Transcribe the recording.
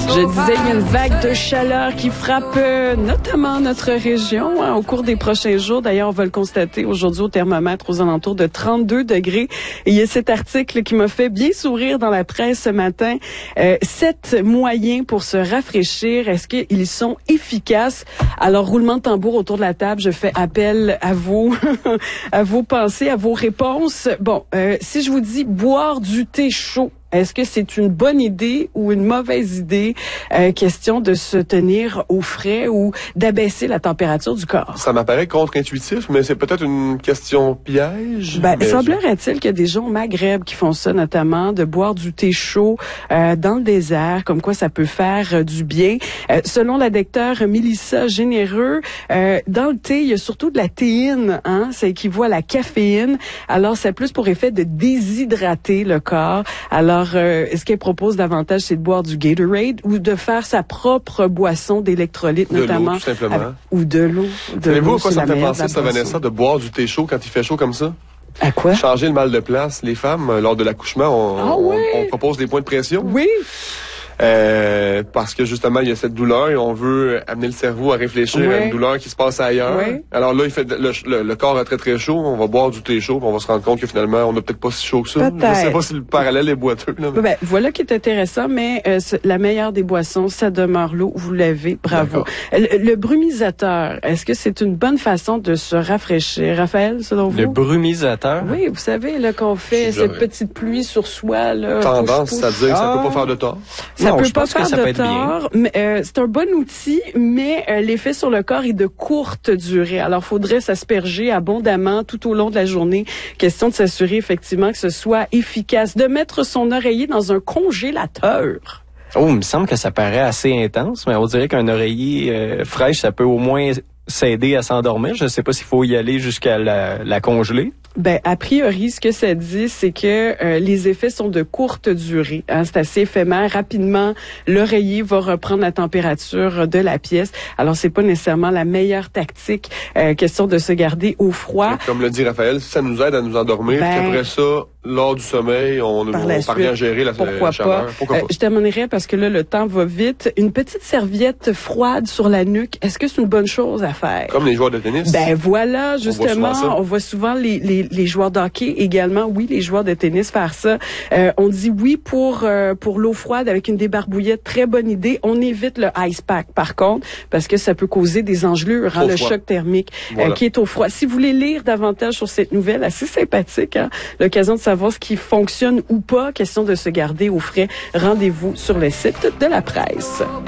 Je disais, il y a une vague de chaleur qui frappe notamment notre région au cours des prochains jours. D'ailleurs, on va le constater aujourd'hui au thermomètre aux alentours de 32 degrés. Et il y a cet article qui m'a fait bien sourire dans la presse ce matin. 7 moyens pour se rafraîchir. Est-ce qu'ils sont efficaces? Alors, roulement de tambour autour de la table, je fais appel à vous, à vos pensées, à vos réponses. Bon, si je vous dis boire du thé chaud, est-ce que c'est une bonne idée ou une mauvaise idée? Question de se tenir au frais ou d'abaisser la température du corps. Ça m'apparaît contre-intuitif, mais c'est peut-être une question piège. Semblerait-il qu'il y a des gens au Maghreb qui font ça, notamment de boire du thé chaud dans le désert, comme quoi ça peut faire du bien. Selon la docteure Mélissa Généreux, dans le thé, il y a surtout de la théine, ça équivaut à la caféine. Alors, c'est plus pour effet de déshydrater le corps. Alors, ce qu'elle propose davantage, c'est de boire du Gatorade ou de faire sa propre boisson d'électrolytes, notamment. De l'eau, tout simplement. Ou de l'eau. Savez-vous à quoi ça me fait penser, ça, Vanessa, de boire du thé chaud quand il fait chaud comme ça? À quoi? Changer le mal de place. Les femmes, lors de l'accouchement, on propose des points de pression. Oui. Parce que justement, il y a cette douleur et on veut amener le cerveau à réfléchir à une douleur qui se passe ailleurs. Oui. Alors là, il fait le corps est très très chaud, on va boire du thé chaud, puis on va se rendre compte que finalement, on n'a peut-être pas si chaud que ça. Peut-être. Je sais pas si le parallèle est boiteux. Là, mais... voilà qui est intéressant, mais la meilleure des boissons, ça demeure l'eau. Vous l'avez, bravo. Le brumisateur, est-ce que c'est une bonne façon de se rafraîchir, Raphaël, selon vous? Le brumisateur? Oui, vous savez, là, qu'on fait cette petite pluie sur soi, là. Tendance, ça veut dire que ça peut pas faire de tort. Ça peut pas faire de tort, mais c'est un bon outil, mais l'effet sur le corps est de courte durée. Alors, faudrait s'asperger abondamment tout au long de la journée. Question de s'assurer effectivement que ce soit efficace. De mettre son oreiller dans un congélateur. Oh, il me semble que ça paraît assez intense, mais on dirait qu'un oreiller fraîche, ça peut au moins s'aider à s'endormir. Je ne sais pas s'il faut y aller jusqu'à la congeler. A priori, ce que ça dit, c'est que les effets sont de courte durée. C'est assez éphémère. Rapidement, l'oreiller va reprendre la température de la pièce. Alors, c'est pas nécessairement la meilleure tactique. Question de se garder au froid. Comme le dit Raphaël, ça nous aide à nous endormir. Puis après ça, lors du sommeil, on parvient à gérer la chaleur. Pourquoi pas? Je terminerai parce que là, le temps va vite. Une petite serviette froide sur la nuque, est-ce que c'est une bonne chose à faire? Comme les joueurs de tennis? Voilà, justement, on voit souvent les joueurs d'hockey également, oui, les joueurs de tennis faire ça. On dit oui pour l'eau froide avec une débarbouillette, très bonne idée. On évite le ice pack, par contre, parce que ça peut causer des engelures, le choc thermique qui est au froid. Si vous voulez lire davantage sur cette nouvelle assez sympathique, l'occasion de savoir ce qui fonctionne ou pas, question de se garder au frais, rendez-vous sur le site de la presse.